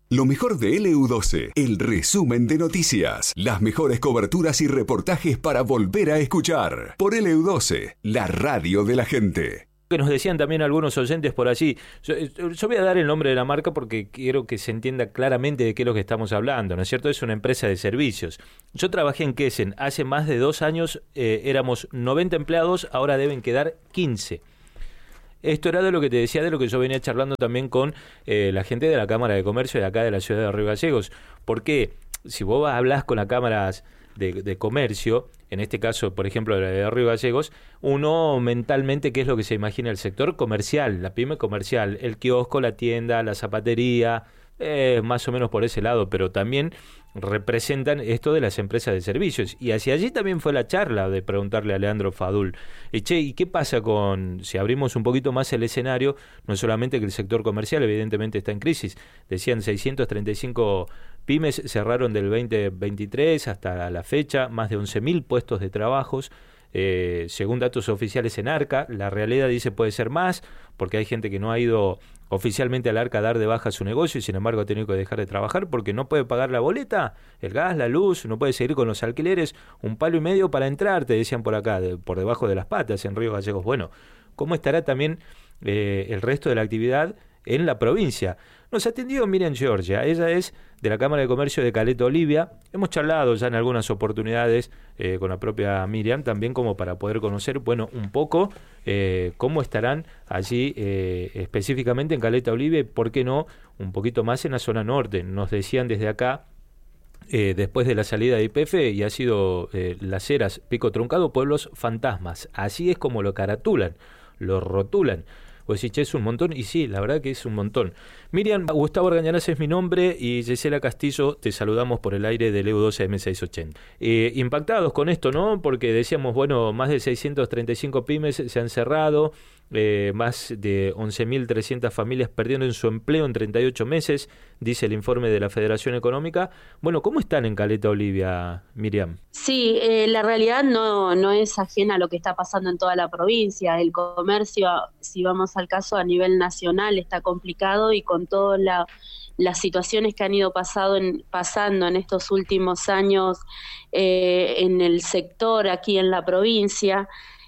Lo mejor de LU12, el resumen de noticias, las mejores coberturas y reportajes para volver a escuchar. Por LU12, la radio de la gente. Que nos decían también algunos oyentes por allí. Yo voy a dar el nombre de la marca porque quiero que se entienda claramente de qué es lo que estamos hablando, ¿no es cierto? Es una empresa de servicios. Yo trabajé en Kesen hace más de 2 años, éramos 90 empleados, ahora deben quedar 15. Esto era de lo que te decía, de lo que yo venía charlando también con la gente de la Cámara de Comercio de acá de la ciudad de Río Gallegos. Porque si vos hablás con las cámaras de comercio, en este caso, por ejemplo, la de Río Gallegos, uno mentalmente, ¿qué es lo que se imagina? El sector comercial, la pyme comercial, el kiosco, la tienda, la zapatería, más o menos por ese lado, pero también representan esto de las empresas de servicios. Y hacia allí también fue la charla de preguntarle a Leandro Fadul, ¿y qué pasa con, si abrimos un poquito más el escenario, no solamente que el sector comercial evidentemente está en crisis, decían 635 pymes cerraron del 2023 hasta la fecha, más de 11.000 puestos de trabajos, según datos oficiales en Arca. La realidad dice puede ser más, porque hay gente que no ha ido oficialmente al Arca a dar de baja su negocio y sin embargo ha tenido que dejar de trabajar porque no puede pagar la boleta, el gas, la luz, no puede seguir con los alquileres, 1,5 palos para entrar, te decían por acá, por debajo de las patas en Río Gallegos. Bueno, ¿cómo estará también el resto de la actividad en la provincia? Nos atendió Miriam Giorgia, ella es de la Cámara de Comercio de Caleta Olivia. Hemos charlado ya en algunas oportunidades con la propia Miriam, también como para poder conocer, bueno, un poco cómo estarán allí específicamente en Caleta Olivia y, por qué no, un poquito más en la zona norte. Nos decían desde acá, después de la salida de YPF, y ha sido Las Heras, Pico Truncado, pueblos fantasmas. Así es como lo caratulan, lo rotulan. Pues sí, che, es un montón, y sí, la verdad que es un montón. Miriam, Gustavo Argañarás es mi nombre, y Gisela Castillo, te saludamos por el aire del EU12 M680. Impactados con esto, ¿no? Porque decíamos, bueno, más de 635 pymes se han cerrado, más de 11.300 familias perdieron su empleo en 38 meses, dice el informe de la Federación Económica. Bueno, ¿cómo están en Caleta Olivia, Miriam? Sí, la realidad no es ajena a lo que está pasando en toda la provincia. El comercio, si vamos al caso a nivel nacional, está complicado, y con todas las situaciones que han ido pasando en estos últimos años en el sector aquí en la provincia,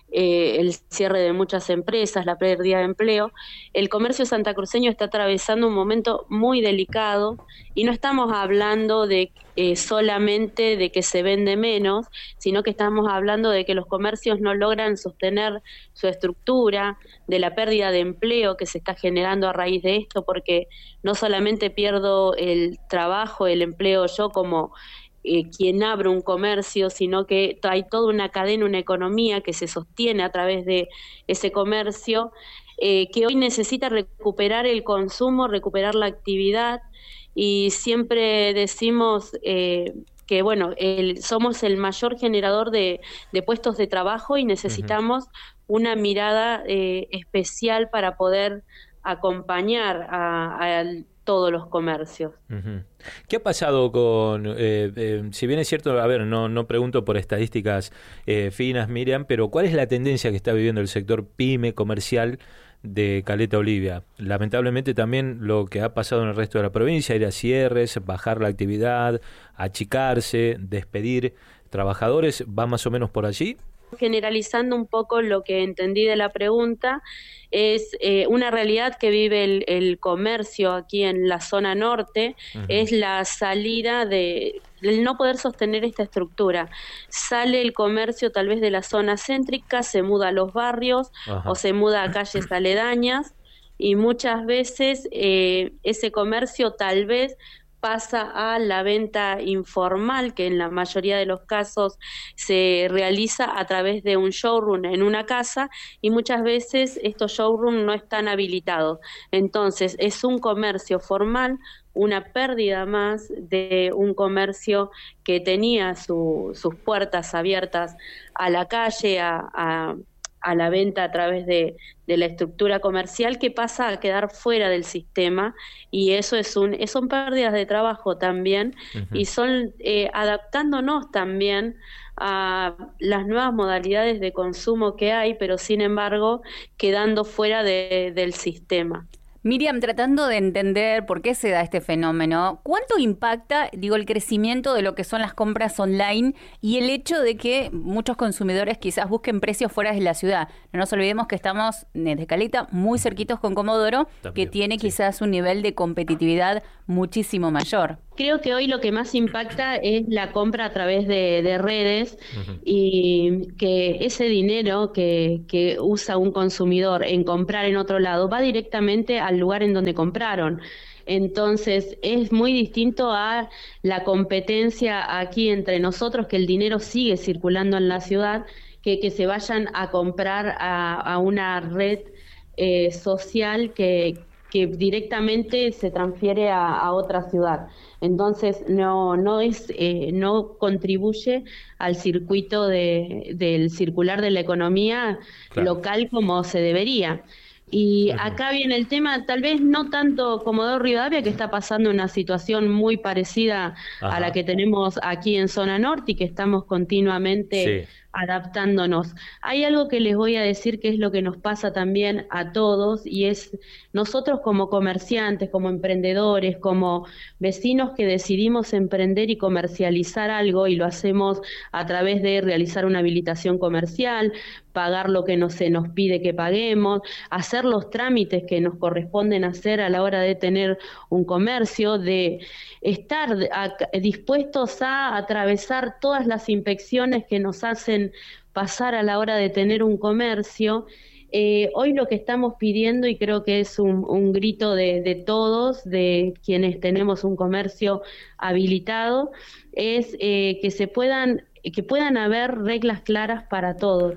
el cierre de muchas empresas, la pérdida de empleo, el comercio santacruceño está atravesando un momento muy delicado, y no estamos hablando de solamente de que se vende menos, sino que estamos hablando de que los comercios no logran sostener su estructura, de la pérdida de empleo que se está generando a raíz de esto, porque no solamente pierdo el trabajo, el empleo yo como quien abre un comercio, sino que hay toda una cadena, una economía que se sostiene a través de ese comercio, que hoy necesita recuperar el consumo, recuperar la actividad, y siempre decimos que bueno, somos el mayor generador de puestos de trabajo, y necesitamos una mirada especial para poder acompañar a todos los comercios. ¿Qué ha pasado con, si bien es cierto, a ver, no pregunto por estadísticas finas, Miriam, pero ¿cuál es la tendencia que está viviendo el sector pyme comercial de Caleta Olivia? Lamentablemente también lo que ha pasado en el resto de la provincia, ir a cierres, bajar la actividad, achicarse, despedir trabajadores, ¿va más o menos por allí? Generalizando un poco lo que entendí de la pregunta, es una realidad que vive el comercio aquí en la zona norte, es la salida de el no poder sostener esta estructura. Sale el comercio tal vez de la zona céntrica, se muda a los barrios o se muda a calles aledañas, y muchas veces ese comercio tal vez pasa a la venta informal, que en la mayoría de los casos se realiza a través de un showroom en una casa, y muchas veces estos showrooms no están habilitados. Entonces es un comercio formal, una pérdida más de un comercio que tenía sus puertas abiertas a la calle, a la venta a través de la estructura comercial, que pasa a quedar fuera del sistema, y eso son pérdidas de trabajo también, y son adaptándonos también a las nuevas modalidades de consumo que hay, pero sin embargo quedando fuera del sistema. Miriam, tratando de entender por qué se da este fenómeno, ¿cuánto impacta, el crecimiento de lo que son las compras online y el hecho de que muchos consumidores quizás busquen precios fuera de la ciudad? No nos olvidemos que estamos desde Caleta muy cerquitos con Comodoro, también, que tiene quizás un nivel de competitividad muchísimo mayor. Creo que hoy lo que más impacta es la compra a través de redes y que ese dinero que usa un consumidor en comprar en otro lado va directamente al lugar en donde compraron. Entonces es muy distinto a la competencia aquí entre nosotros, que el dinero sigue circulando en la ciudad, que se vayan a comprar a una red social que directamente se transfiere a otra ciudad. Entonces no contribuye al circuito del circular de la economía local como se debería. Y acá viene el tema, tal vez no tanto Comodoro Rivadavia, que está pasando una situación muy parecida a la que tenemos aquí en zona norte y que estamos continuamente adaptándonos. Hay algo que les voy a decir que es lo que nos pasa también a todos, y es nosotros como comerciantes, como emprendedores, como vecinos que decidimos emprender y comercializar algo, y lo hacemos a través de realizar una habilitación comercial, pagar lo que se nos pide que paguemos, hacer los trámites que nos corresponden hacer a la hora de tener un comercio, de estar dispuestos a atravesar todas las inspecciones que nos hacen pasar a la hora de tener un comercio. Hoy lo que estamos pidiendo, y creo que es un grito de todos, de quienes tenemos un comercio habilitado, es que puedan haber reglas claras para todos.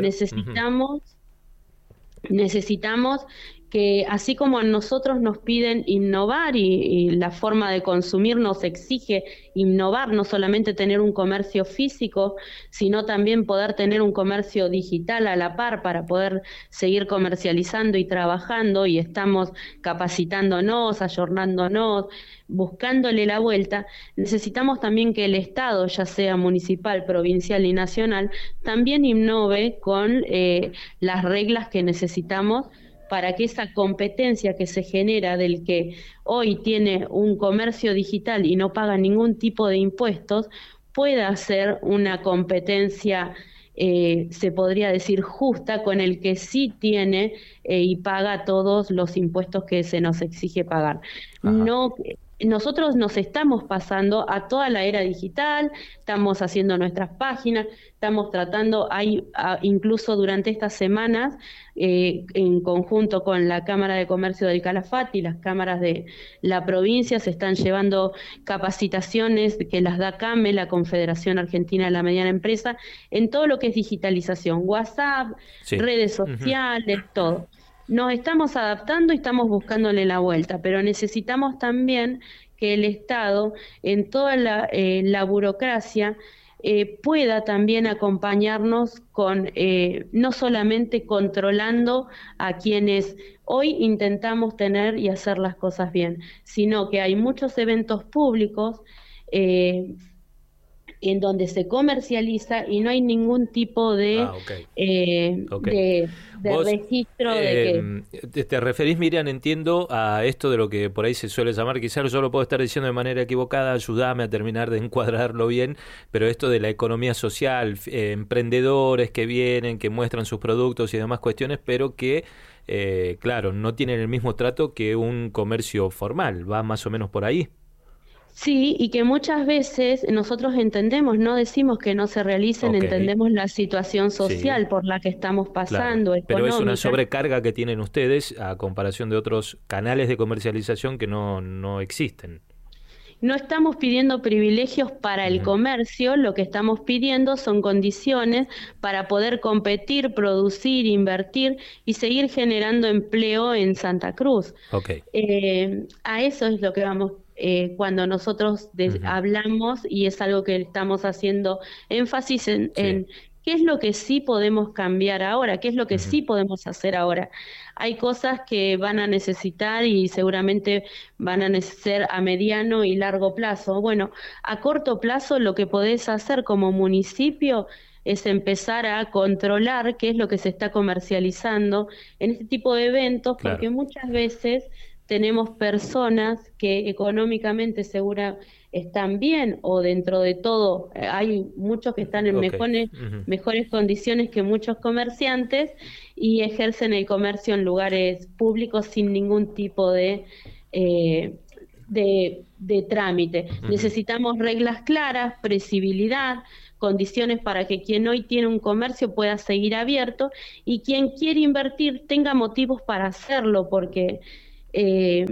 Necesitamos que, así como a nosotros nos piden innovar y la forma de consumir nos exige innovar, no solamente tener un comercio físico, sino también poder tener un comercio digital a la par para poder seguir comercializando y trabajando, y estamos capacitándonos, ayornándonos, buscándole la vuelta. Necesitamos también que el Estado, ya sea municipal, provincial y nacional, también innove con las reglas que necesitamos para que esa competencia que se genera del que hoy tiene un comercio digital y no paga ningún tipo de impuestos, pueda ser una competencia, se podría decir, justa, con el que sí tiene y paga todos los impuestos que se nos exige pagar. Nosotros nos estamos pasando a toda la era digital, estamos haciendo nuestras páginas, estamos tratando, incluso durante estas semanas, en conjunto con la Cámara de Comercio del Calafate y las cámaras de la provincia, se están llevando capacitaciones que las da CAME, la Confederación Argentina de la Mediana Empresa, en todo lo que es digitalización, WhatsApp, redes sociales, todo. Nos estamos adaptando y estamos buscándole la vuelta, pero necesitamos también que el Estado, en toda la burocracia, pueda también acompañarnos con no solamente controlando a quienes hoy intentamos tener y hacer las cosas bien, sino que hay muchos eventos públicos en donde se comercializa y no hay ningún tipo de registro de que... Te referís, Miriam, entiendo, a esto de lo que por ahí se suele llamar, quizás yo lo puedo estar diciendo de manera equivocada, ayúdame a terminar de encuadrarlo bien, pero esto de la economía social, emprendedores que vienen, que muestran sus productos y demás cuestiones, pero que, claro, no tienen el mismo trato que un comercio formal, ¿va más o menos por ahí? Sí, y que muchas veces nosotros entendemos, no decimos que no se realicen, entendemos la situación social por la que estamos pasando, económica. Pero es una sobrecarga que tienen ustedes a comparación de otros canales de comercialización que no existen. No estamos pidiendo privilegios para el comercio, lo que estamos pidiendo son condiciones para poder competir, producir, invertir y seguir generando empleo en Santa Cruz. A eso es lo que vamos cuando nosotros hablamos, y es algo que estamos haciendo énfasis en qué es lo que sí podemos cambiar ahora, qué es lo que sí podemos hacer ahora. Hay cosas que van a necesitar y seguramente van a necesitar a mediano y largo plazo. Bueno, a corto plazo lo que podés hacer como municipio, es empezar a controlar qué es lo que se está comercializando en este tipo de eventos, Claro. porque muchas veces tenemos personas que económicamente segura están bien o dentro de todo hay muchos que están en Ok. mejores condiciones que muchos comerciantes y ejercen el comercio en lugares públicos sin ningún tipo eh, de trámite. Necesitamos reglas claras, previsibilidad, condiciones para que quien hoy tiene un comercio pueda seguir abierto y quien quiere invertir tenga motivos para hacerlo, porque eh,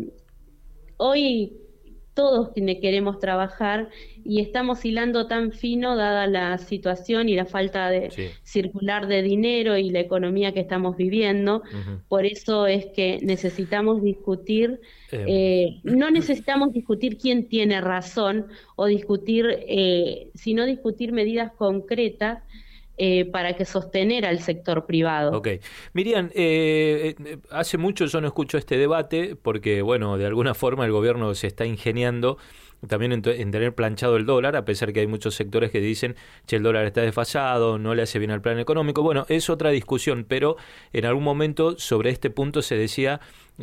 hoy todos queremos trabajar y estamos hilando tan fino dada la situación y la falta de Sí. circular de dinero y la economía que estamos viviendo. Por eso es que necesitamos discutir, Em, no necesitamos discutir quién tiene razón o discutir, sino discutir medidas concretas para que sostener al sector privado. Ok. Miriam, hace mucho yo no escucho este debate porque, bueno, de alguna forma el gobierno se está ingeniando también en tener planchado el dólar, a pesar que hay muchos sectores que dicen, che, el dólar está desfasado, no le hace bien al plan económico. Bueno, es otra discusión, pero en algún momento sobre este punto se decía,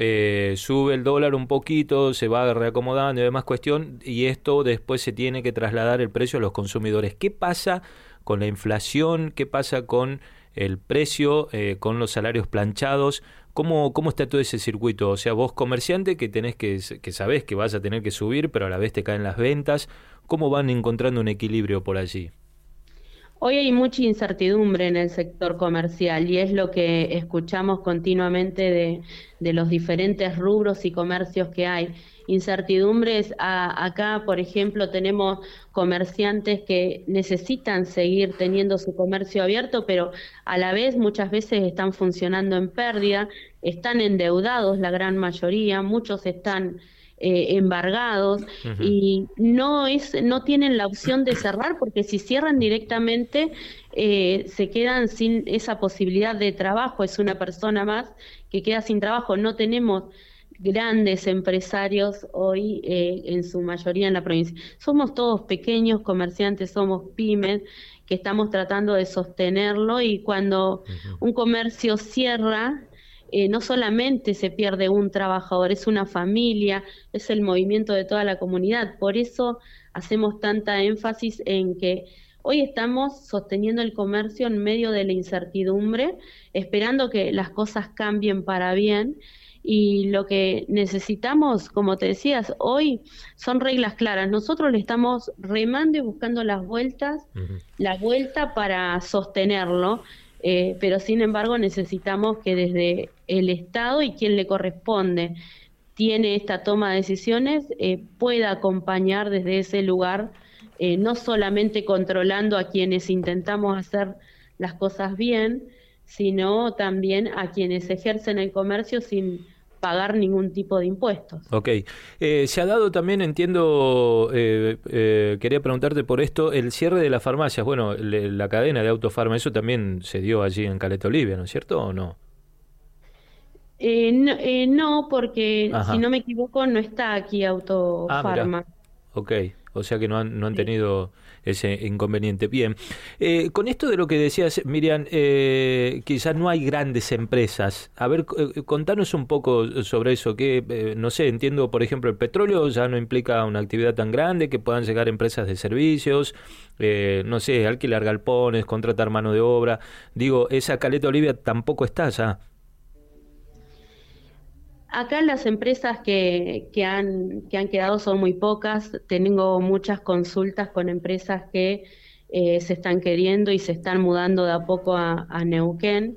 sube el dólar un poquito, se va reacomodando y demás cuestión, y esto después se tiene que trasladar el precio a los consumidores. ¿Qué pasa con la inflación? ¿Qué pasa con el precio, con los salarios planchados? ¿Cómo está todo ese circuito? O sea, vos comerciante que tenés que sabés que vas a tener que subir, pero a la vez te caen las ventas. ¿Cómo van encontrando un equilibrio por allí? Hoy hay mucha incertidumbre en el sector comercial y es lo que escuchamos continuamente de los diferentes rubros y comercios que hay. Incertidumbres, acá, por ejemplo, tenemos comerciantes que necesitan seguir teniendo su comercio abierto, pero a la vez muchas veces están funcionando en pérdida, están endeudados la gran mayoría, muchos están embargados Ujú. y no tienen la opción de cerrar porque si cierran directamente se quedan sin esa posibilidad de trabajo, es una persona más que queda sin trabajo. No tenemos grandes empresarios hoy en su mayoría en la provincia. Somos todos pequeños comerciantes, somos pymes que estamos tratando de sostenerlo y cuando Ujú. un comercio cierra, no solamente se pierde un trabajador, es una familia, es el movimiento de toda la comunidad. Por eso hacemos tanta énfasis en que hoy estamos sosteniendo el comercio en medio de la incertidumbre, esperando que las cosas cambien para bien. Y lo que necesitamos, como te decías, hoy son reglas claras. Nosotros le estamos remando y buscando Ujú. la vuelta para sostenerlo, pero sin embargo necesitamos que desde el Estado y quien le corresponde tiene esta toma de decisiones, pueda acompañar desde ese lugar, no solamente controlando a quienes intentamos hacer las cosas bien, sino también a quienes ejercen el comercio sin pagar ningún tipo de impuestos. Ok. Se ha dado también, entiendo, quería preguntarte por esto, el cierre de las farmacias. Bueno, la cadena de Autofarma, eso también se dio allí en Caleta Olivia, ¿no es cierto o no? No, porque si Ajá. no me equivoco no está aquí Ah, mira. Autofarma. Ok, o sea que no han Sí. tenido ese inconveniente. Bien, con esto de lo que decías, Miriam, quizás no hay grandes empresas. A ver, contanos un poco sobre eso, que no sé, entiendo, por ejemplo, el petróleo ya no implica una actividad tan grande, que puedan llegar empresas de servicios, no sé, alquilar galpones, contratar mano de obra. Digo, esa Caleta Olivia tampoco está ya. Acá las empresas que han quedado son muy pocas. Tengo muchas consultas con empresas que se están queriendo y se están mudando de a poco a Neuquén.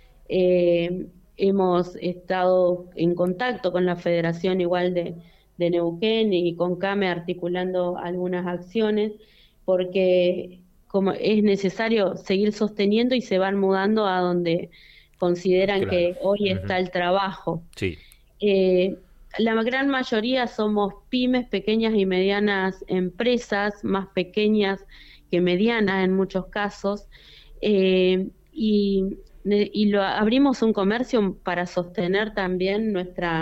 Hemos estado en contacto con la Federación igual de Neuquén y con CAME articulando algunas acciones porque como es necesario seguir sosteniendo y se van mudando a donde consideran Claro. que hoy Ujú. está el trabajo. Sí. Eh, la gran mayoría somos pymes, pequeñas y medianas empresas, más pequeñas que medianas en muchos casos, eh, y abrimos un comercio para sostener también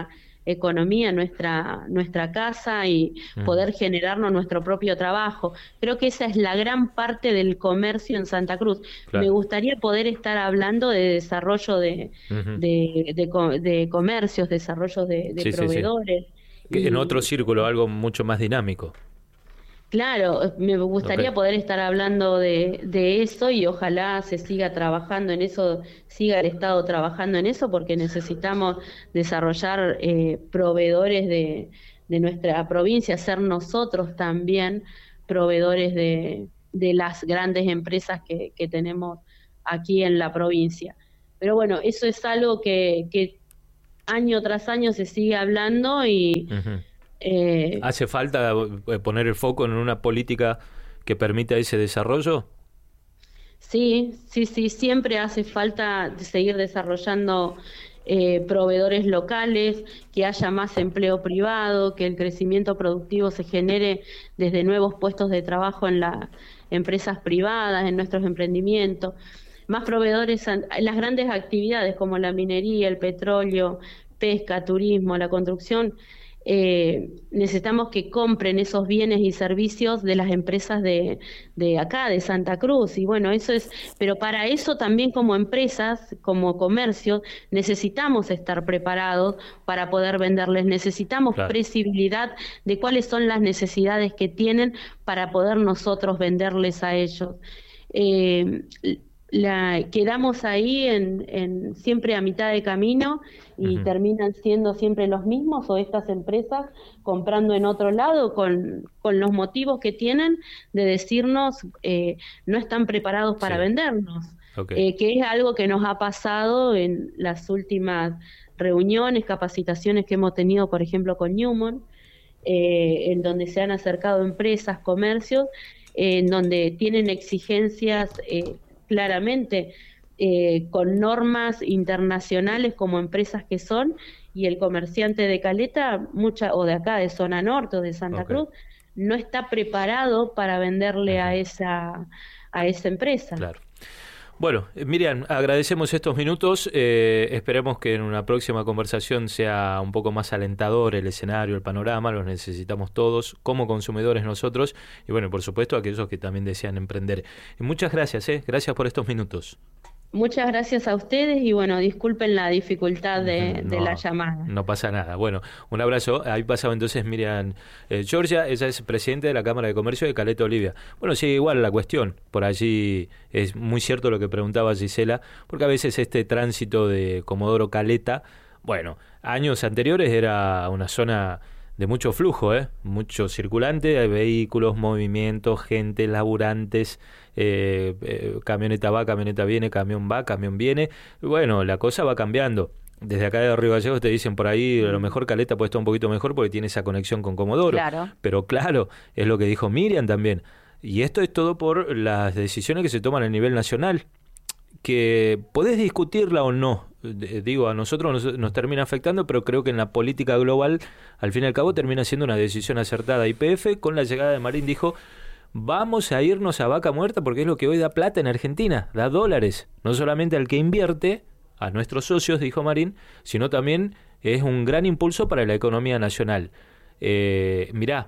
economía, nuestra casa y poder generarnos nuestro propio trabajo. Creo que esa es la gran parte del comercio en Santa Cruz. Claro. Me gustaría poder estar hablando de desarrollo de comercios, desarrollo de proveedores. Sí. En otro círculo, algo mucho más dinámico. Claro, me gustaría poder estar hablando de eso y ojalá se siga trabajando en eso, siga el Estado trabajando en eso, porque necesitamos desarrollar proveedores de nuestra provincia, ser nosotros también proveedores de las grandes empresas que tenemos aquí en la provincia. Pero bueno, eso es algo que año tras año se sigue hablando y... ¿Hace falta poner el foco en una política que permita ese desarrollo? Sí, siempre hace falta seguir desarrollando proveedores locales, que haya más empleo privado, que el crecimiento productivo se genere desde nuevos puestos de trabajo en las empresas privadas, en nuestros emprendimientos, más proveedores en las grandes actividades como la minería, el petróleo, pesca, turismo, la construcción. Necesitamos que compren esos bienes y servicios de las empresas de acá, de Santa Cruz, y bueno, eso es, pero para eso también como empresas, como comercio, necesitamos estar preparados para poder venderles, necesitamos previsibilidad de cuáles son las necesidades que tienen para poder nosotros venderles a ellos. Quedamos ahí en siempre a mitad de camino y terminan siendo siempre los mismos, o estas empresas comprando en otro lado con los motivos que tienen de decirnos no están preparados para vendernos, que es algo que nos ha pasado en las últimas reuniones, capacitaciones que hemos tenido, por ejemplo, con Newmont, en donde se han acercado empresas, comercios, en donde tienen exigencias claramente con normas internacionales como empresas que son, y el comerciante de Caleta, o de acá, de zona norte o de Santa Cruz, no está preparado para venderle a esa empresa. Claro. Bueno, Miriam, agradecemos estos minutos, esperemos que en una próxima conversación sea un poco más alentador el escenario, el panorama, los necesitamos todos como consumidores nosotros y bueno, por supuesto aquellos que también desean emprender. Y muchas gracias, gracias por estos minutos. Muchas gracias a ustedes y bueno, disculpen la dificultad de la llamada. No pasa nada. Bueno, un abrazo. Ahí pasaba entonces Miriam Giorgia, ella es presidente de la Cámara de Comercio de Caleta Olivia. Bueno, sigue igual la cuestión. Por allí es muy cierto lo que preguntaba Gisela, porque a veces este tránsito de Comodoro Caleta, bueno, años anteriores era una zona de mucho flujo, mucho circulante, hay vehículos, movimientos, gente, laburantes, camioneta va, camioneta viene, camión va, camión viene. Bueno, la cosa va cambiando. Desde acá de Río Gallegos te dicen por ahí, a lo mejor Caleta puede estar un poquito mejor porque tiene esa conexión con Comodoro. Claro. Pero claro, es lo que dijo Miriam también. Y esto es todo por las decisiones que se toman a nivel nacional, que podés discutirla o no. Digo, a nosotros nos termina afectando, pero creo que en la política global, al fin y al cabo, termina siendo una decisión acertada. YPF, con la llegada de Marín, dijo, vamos a irnos a vaca muerta porque es lo que hoy da plata en Argentina, da dólares, no solamente al que invierte, a nuestros socios, dijo Marín, sino también es un gran impulso para la economía nacional. Mirá,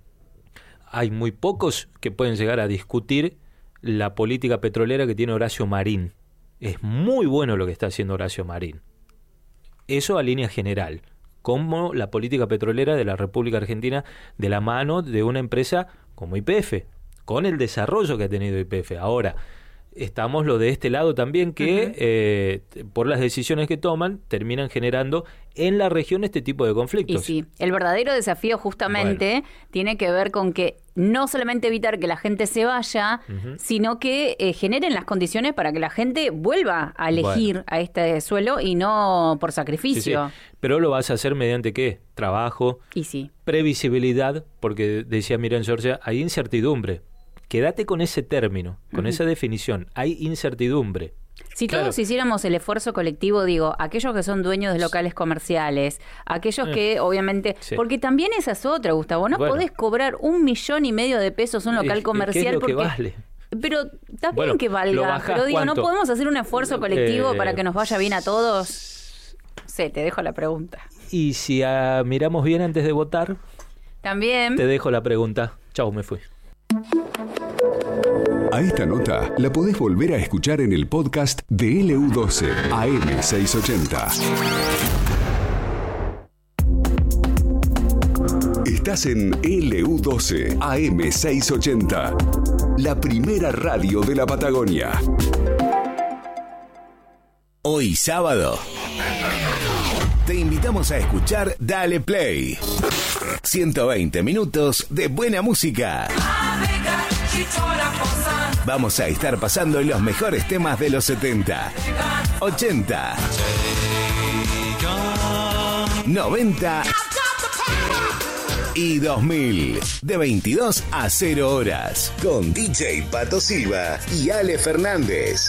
hay muy pocos que pueden llegar a discutir la política petrolera que tiene Horacio Marín. Es muy bueno lo que está haciendo Horacio Marín. Eso a línea general, como la política petrolera de la República Argentina de la mano de una empresa como YPF, con el desarrollo que ha tenido YPF. Ahora, estamos lo de este lado también que por las decisiones que toman terminan generando en la región este tipo de conflictos. Y sí, el verdadero desafío justamente tiene que ver con que no solamente evitar que la gente se vaya, sino que generen las condiciones para que la gente vuelva a elegir a este suelo y no por sacrificio. Sí. Pero lo vas a hacer mediante ¿qué? Trabajo, previsibilidad, porque decía Miriam Giorgia, hay incertidumbre. Quédate con ese término, con esa definición. Hay incertidumbre. Si todos hiciéramos el esfuerzo colectivo, digo, aquellos que son dueños de locales comerciales, aquellos que obviamente... Porque también esa es otra, Gustavo. No podés cobrar 1,5 millones de pesos un local comercial ¿qué es lo porque... que vale? Pero está bien que valga, pero digo, ¿no podemos hacer un esfuerzo colectivo para que nos vaya bien a todos? Te dejo la pregunta. Y si miramos bien antes de votar, también te dejo la pregunta. Chau, me fui. A esta nota la podés volver a escuchar en el podcast de LU12 AM680. Estás en LU12 AM680, la primera radio de la Patagonia. Hoy sábado te invitamos a escuchar Dale Play. 120 minutos de buena música. Vamos a estar pasando los mejores temas de los 70, 80, 90 y 2000, de 22 a 0 horas, con DJ Pato Silva y Ale Fernández.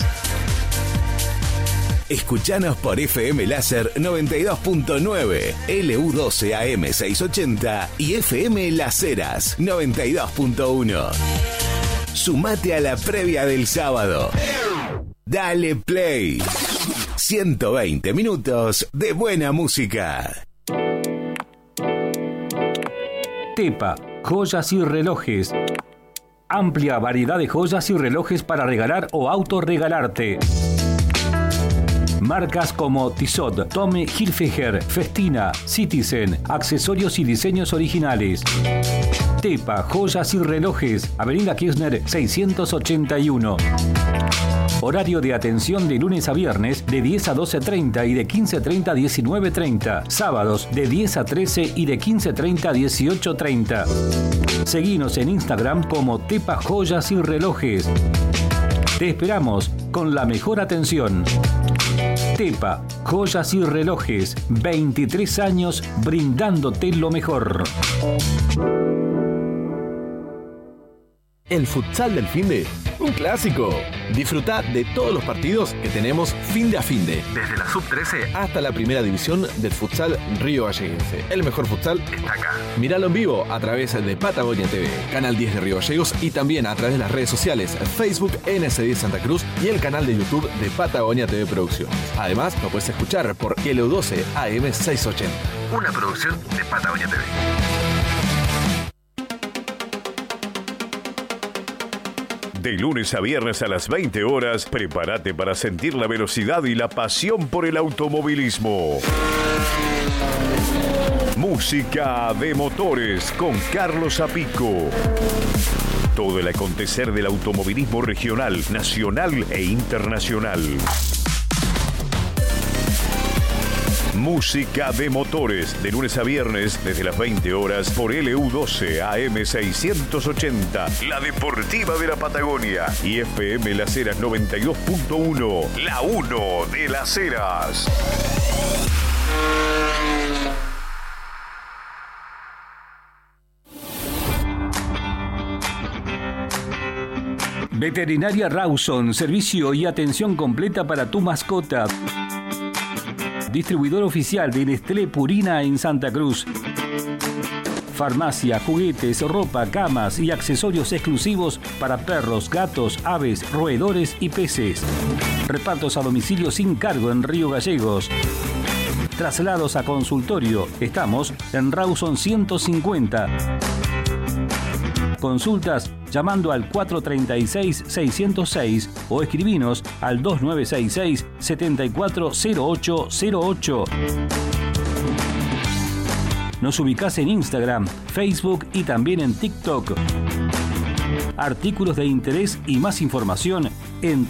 Escuchanos por FM Láser 92.9, LU12 AM680 y FM Las Heras 92.1. Sumate a la previa del sábado. Dale Play. 120 minutos de buena música. Tepa, joyas y relojes. Amplia variedad de joyas y relojes para regalar o autorregalarte. Marcas como Tissot, Tommy Hilfiger, Festina, Citizen, accesorios y diseños originales. Tepa, joyas y relojes, Avenida Kirchner 681. Horario de atención de lunes a viernes de 10 a 12:30 y de 15:30 a 19:30. Sábados de 10 a 13 y de 15:30 a 18:30. Seguinos en Instagram como Tepa Joyas y Relojes. Te esperamos con la mejor atención. Tepa, joyas y relojes, 23 años brindándote lo mejor. El futsal del finde, un clásico. Disfruta de todos los partidos que tenemos finde a finde, desde la sub-13 hasta la primera división del futsal Río Galleguense. El mejor futsal está acá. Míralo en vivo a través de Patagonia TV, Canal 10 de Río Gallegos y también a través de las redes sociales Facebook NS10 Santa Cruz y el canal de YouTube de Patagonia TV Producciones. Además, lo puedes escuchar por LU12 AM680, una producción de Patagonia TV. De lunes a viernes a las 20 horas, prepárate para sentir la velocidad y la pasión por el automovilismo. Música de motores con Carlos Apico. Todo el acontecer del automovilismo regional, nacional e internacional. Música de motores, de lunes a viernes, desde las 20 horas, por LU12 AM680, la deportiva de la Patagonia, y FM Las Heras 92.1, la 1 de Las Heras. Veterinaria Rawson, servicio y atención completa para tu mascota. Distribuidor oficial de Nestlé Purina en Santa Cruz. Farmacia, juguetes, ropa, camas y accesorios exclusivos para perros, gatos, aves, roedores y peces. Repartos a domicilio sin cargo en Río Gallegos. Traslados a consultorio. Estamos en Rawson 150. Consultas llamando al 436-606 o escribinos al 2966-740808. Nos ubicás en Instagram, Facebook y también en TikTok. Artículos de interés y más información en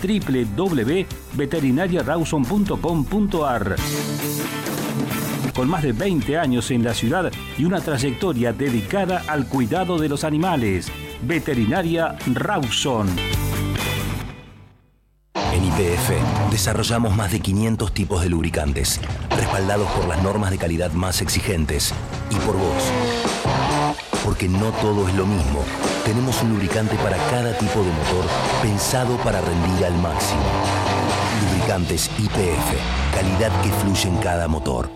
www.veterinariarawson.com.ar. Con más de 20 años en la ciudad y una trayectoria dedicada al cuidado de los animales. Veterinaria Rawson. En YPF desarrollamos más de 500 tipos de lubricantes, respaldados por las normas de calidad más exigentes y por vos. Porque no todo es lo mismo. Tenemos un lubricante para cada tipo de motor, pensado para rendir al máximo. Lubricantes YPF, calidad que fluye en cada motor.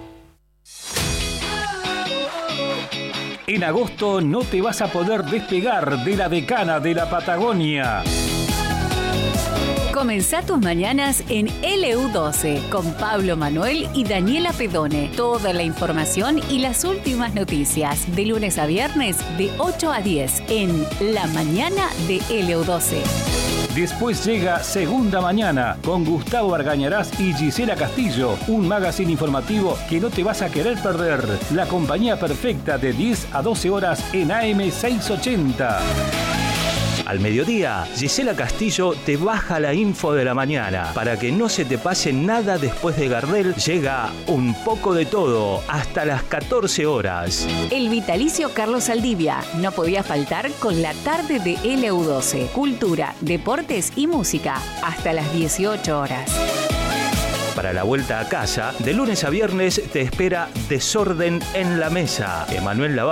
En agosto no te vas a poder despegar de la decana de la Patagonia. Comenzá tus mañanas en LU12 con Pablo Manuel y Daniela Pedone. Toda la información y las últimas noticias de lunes a viernes de 8 a 10 en La Mañana de LU12. Después llega Segunda Mañana con Gustavo Argañarás y Gisela Castillo, un magazine informativo que no te vas a querer perder. La compañía perfecta de 10 a 12 horas en AM 680. Al mediodía, Gisela Castillo te baja la info de la mañana. Para que no se te pase nada después de Gardel, llega Un poco de todo hasta las 14 horas. El vitalicio Carlos Saldivia no podía faltar con la tarde de LU12. Cultura, deportes y música hasta las 18 horas. Para la vuelta a casa, de lunes a viernes te espera Desorden en la Mesa. Emanuel Lavar